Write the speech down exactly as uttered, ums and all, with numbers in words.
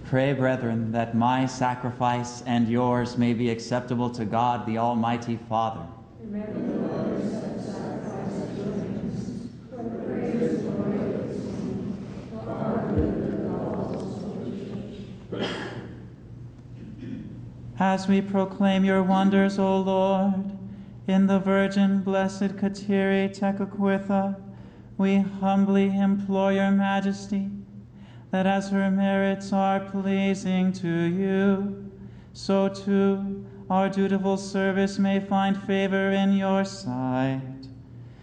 Pray, brethren, that my sacrifice and yours may be acceptable to God, the Almighty Father. As we proclaim your wonders, O Lord, in the Virgin Blessed Kateri Tekakwitha, we humbly implore your majesty that as her merits are pleasing to you, so too our dutiful service may find favor in your sight.